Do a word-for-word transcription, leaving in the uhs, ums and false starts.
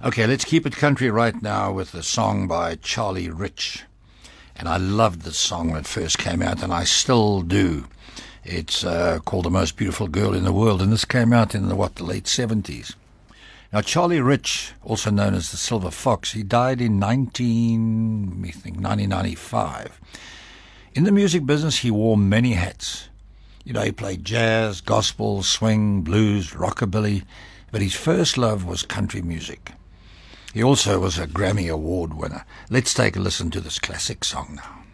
Okay, let's keep it country right now with a song by Charlie Rich. And I loved this song when it first came out, and I still do. It's uh, called The Most Beautiful Girl in the World, and this came out in the, what, the late seventies. Now, Charlie Rich, also known as the Silver Fox, he died in nineteen, let me think, nineteen ninety-five. In the music business, he wore many hats. You know, he played jazz, gospel, swing, blues, rockabilly, but his first love was country music. He also was a Grammy Award winner. Let's take a listen to this classic song now.